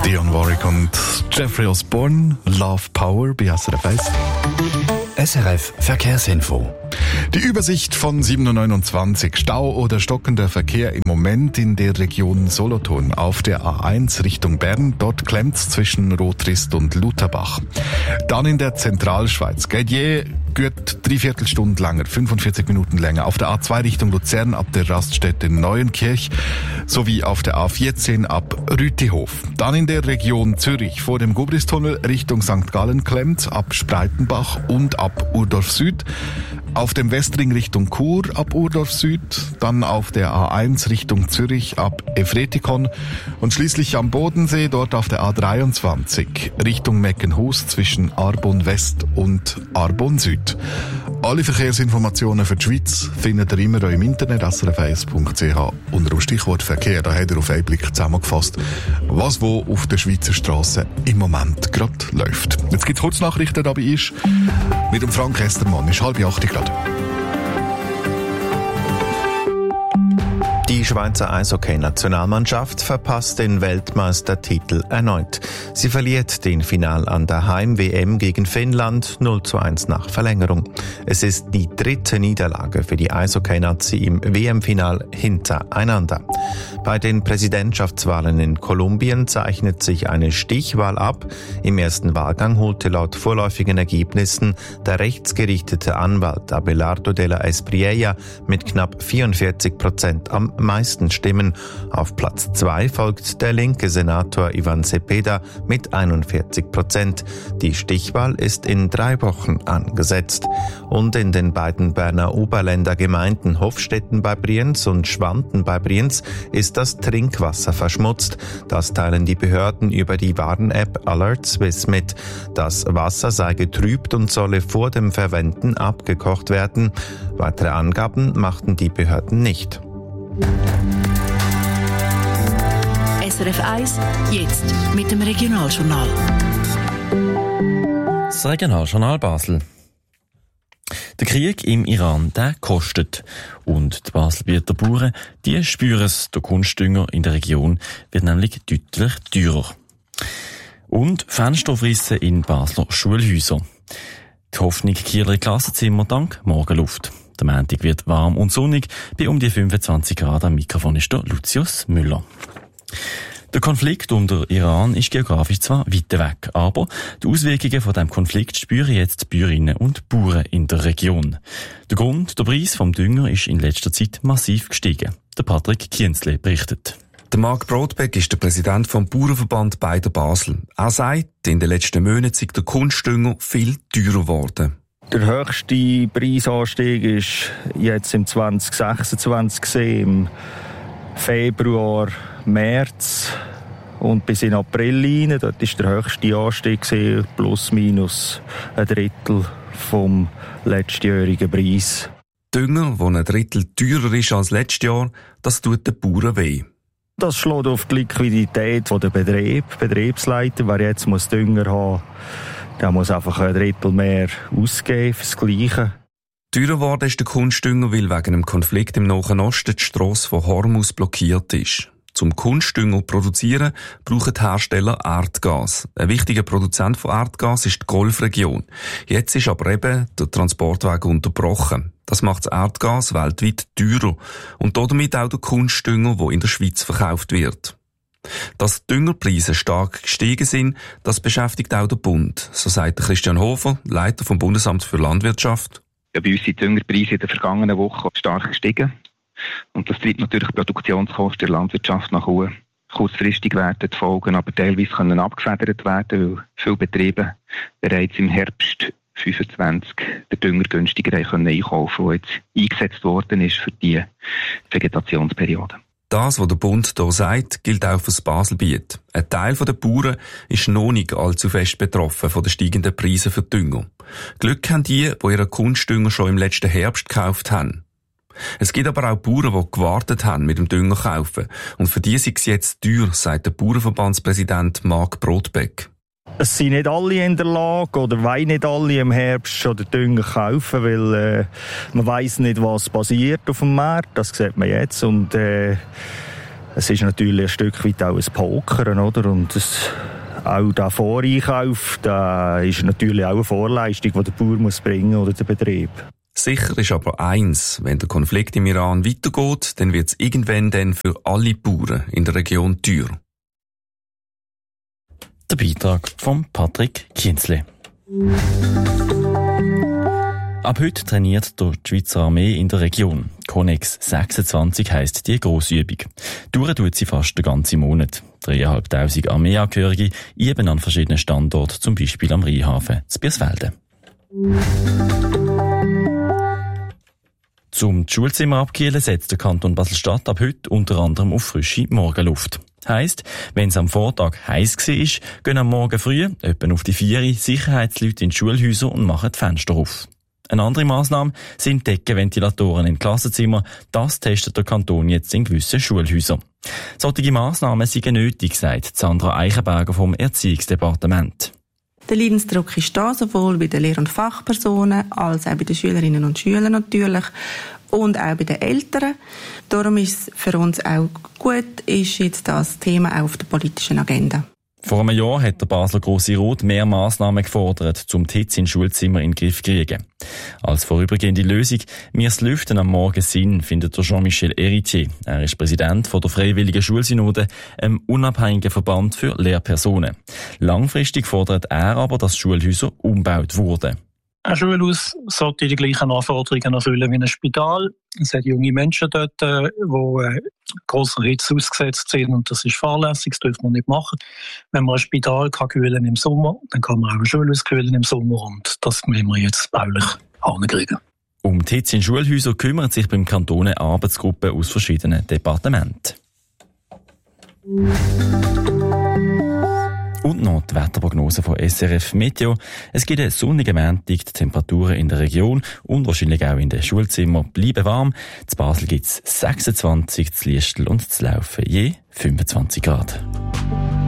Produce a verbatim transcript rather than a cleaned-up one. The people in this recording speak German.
Dionne Warwick und Jeffrey Osborne, Love Power bei S R F eins. S R F Verkehrsinfo. Die Übersicht von sieben Uhr neunundzwanzig. Stau oder stockender Verkehr im Moment in der Region Solothurn auf der A eins Richtung Bern. Dort klemmt's zwischen Rotrist und Lutherbach. Dann in der Zentralschweiz. Gaidier geht dreiviertel Stunde länger, fünfundvierzig Minuten länger. Auf der A zwei Richtung Luzern ab der Raststätte Neuenkirch sowie auf der A vierzehn ab Rütihof. Dann in der Region Zürich vor dem Gubristunnel Richtung Sankt Gallen klemmt ab Spreitenbach und ab Urdorf Süd. Auf dem Westring Richtung Chur ab Urdorf Süd, dann auf der A eins Richtung Zürich ab Efretikon und schließlich am Bodensee, dort auf der A dreiundzwanzig Richtung Meckenhus zwischen Arbon West und Arbon Süd. Alle Verkehrsinformationen für die Schweiz findet ihr immer auch im Internet s r f eins punkt c h unter dem Stichwort Verkehr. Da hat ihr auf einen Blick zusammengefasst, was wo auf der Schweizer Straße im Moment gerade läuft. Jetzt gibt es Kurznachrichten dabei ist mit dem Frank Estermann. Ist halb acht Grad. Die Schweizer Eishockey-Nationalmannschaft verpasst den Weltmeistertitel erneut. Sie verliert den Final an der Heim-W M gegen Finnland null zu eins nach Verlängerung. Es ist die dritte Niederlage für die Eishockey-Nazi im W M-Final hintereinander. Bei den Präsidentschaftswahlen in Kolumbien zeichnet sich eine Stichwahl ab. Im ersten Wahlgang holte laut vorläufigen Ergebnissen der rechtsgerichtete Anwalt Abelardo de la Espriella mit knapp vierundvierzig Prozent am meisten Stimmen. Auf Platz zwei folgt der linke Senator Ivan Cepeda mit einundvierzig Prozent. Die Stichwahl ist in drei Wochen angesetzt. Und in den beiden Berner Oberländer Gemeinden Hofstetten bei Brienz und Schwanten bei Brienz ist das Trinkwasser verschmutzt. Das teilen die Behörden über die Warn-App Alert Swiss mit. Das Wasser sei getrübt und solle vor dem Verwenden abgekocht werden. Weitere Angaben machten die Behörden nicht. S R F eins, jetzt mit dem Regionaljournal. Das Regionaljournal Basel. Der Krieg im Iran, der kostet. Und die Baselbieter Bauern, die spüren es. Der Kunstdünger in der Region wird nämlich deutlich teurer. Und Fensterfrissen in Basler Schulhäusern. Die Hoffnung Kieler Klassenzimmer dank Morgenluft. Der Montag wird warm und sonnig. Bei um die fünfundzwanzig Grad am Mikrofon ist der Lucius Müller. Der Konflikt um den Iran ist geografisch zwar weit weg, aber die Auswirkungen von diesem Konflikt spüren jetzt die Bäuerinnen und Bauern in der Region. Der Grund, der Preis vom Dünger ist in letzter Zeit massiv gestiegen. Der Patrick Kienzle berichtet. Der Marc Brodbeck ist der Präsident vom Bauernverband Beider Basel. Er sagt, in den letzten Monaten sei der Kunstdünger viel teurer geworden. Der höchste Preisanstieg ist jetzt im zwanzig sechsundzwanzig gesehen, im Februar, März und bis in April rein. Dort war der höchste Anstieg gesehen, plus minus ein Drittel vom letztjährigen Preis. Dünger, der ein Drittel teurer ist als letztes Jahr, das tut den Bauern weh. Das schlägt auf die Liquidität der Betrieb, Betriebsleiter. Wer jetzt muss Dünger haben, der muss einfach ein Drittel mehr ausgeben fürs Gleiche. Teurer geworden ist der Kunstdünger, weil wegen dem Konflikt im Nahen Osten die Strasse von Hormuz blockiert ist. Zum Kunstdünger produzieren brauchen die Hersteller Erdgas. Ein wichtiger Produzent von Erdgas ist die Golfregion. Jetzt ist aber eben der Transportweg unterbrochen. Das macht das Erdgas weltweit teurer und damit auch der Kunstdünger, der in der Schweiz verkauft wird. Dass die Düngerpreise stark gestiegen sind, das beschäftigt auch der Bund. So sagt Christian Hofer, Leiter vom Bundesamt für Landwirtschaft. Ja, bei uns sind die Düngerpreise in der vergangenen Woche stark gestiegen. Und das treibt natürlich die Produktionskosten der Landwirtschaft nach oben. Kurzfristig werden die Folgen aber teilweise können abgefedert werden, weil viele Betriebe bereits im Herbst fünfundzwanzig den Dünger günstiger können einkaufen, der jetzt eingesetzt worden ist für die Vegetationsperiode. Das, was der Bund hier sagt, gilt auch für das Baselbiet. Ein Teil der Bauern ist noch nicht allzu fest betroffen von den steigenden Preisen für Dünger. Glück haben die, die ihren Kunstdünger schon im letzten Herbst gekauft haben. Es gibt aber auch Bauern, die gewartet haben mit dem Dünger kaufen. Und für die ist es jetzt teuer, sagt der Bauernverbandspräsident Marc Brodbeck. Es sind nicht alle in der Lage oder wollen nicht alle im Herbst schon den Dünger kaufen, weil äh, man weiss nicht, was passiert auf dem Markt. Das sieht man jetzt. Und äh, Es ist natürlich ein Stück weit auch ein Pokern, oder? Und das, auch der Voreinkauf, da ist natürlich auch eine Vorleistung, die der Bauer muss bringen oder der Betrieb. Sicher ist aber eins, wenn der Konflikt im Iran weitergeht, dann wird es irgendwann dann für alle Bauern in der Region teuer. Der Beitrag von Patrick Kienzle. Ab heute trainiert die Schweizer Armee in der Region. Connex sechsundzwanzig heisst die Grossübung. Dauern tut sie fast den ganzen Monat. dreitausendfünfhundert Armeeangehörige üben an verschiedenen Standorten, zum Beispiel am Rheinhafen zu Birsfelden. Zum Schulzimmer abkühlen setzt der Kanton Basel-Stadt ab heute unter anderem auf frische Morgenluft. Heisst, wenn es am Vortag heiß war, gehen am Morgen früh, etwa auf die vier, Sicherheitsleute in die Schulhäuser und machen die Fenster auf. Eine andere Massnahme sind Deckenventilatoren in Klassenzimmern. Das testet der Kanton jetzt in gewissen Schulhäusern. Solche Massnahmen sind nötig, sagt Sandra Eichenberger vom Erziehungsdepartement. Der Leidensdruck ist da, sowohl bei den Lehr- und Fachpersonen als auch bei den Schülerinnen und Schülern natürlich und auch bei den Eltern. Darum ist es für uns auch gut, ist jetzt das Thema auch auf der politischen Agenda. Vor einem Jahr hat der Basler Grosse Rot mehr Massnahmen gefordert, um die Hitze in Schulzimmer in den Griff zu kriegen. Als vorübergehende Lösung, mir das Lüften am Morgen Sinn, findet der Jean-Michel Héritier. Er ist Präsident von der Freiwilligen Schulsynode, einem unabhängigen Verband für Lehrpersonen. Langfristig fordert er aber, dass Schulhäuser umgebaut wurden. Ein Schulhaus sollte die gleichen Anforderungen erfüllen wie ein Spital. Es hat junge Menschen dort, die äh, grosser Hitze ausgesetzt sind und das ist fahrlässig, das darf man nicht machen. Wenn man ein Spital kann kühlen im Sommer, dann kann man auch ein Schulhaus kühlen im Sommer und das müssen wir jetzt baulich hinkriegen. Um die Hitze in Schulhäusern kümmert sich beim Kanton eine Arbeitsgruppe aus verschiedenen Departementen. Und noch die Wetterprognose von S R F Meteo. Es gibt einen sonnigen Montag, die Temperaturen in der Region und wahrscheinlich auch in den Schulzimmern bleiben warm. Zu Basel gibt es sechsundzwanzig, zu Liestl und zu Laufen je fünfundzwanzig Grad.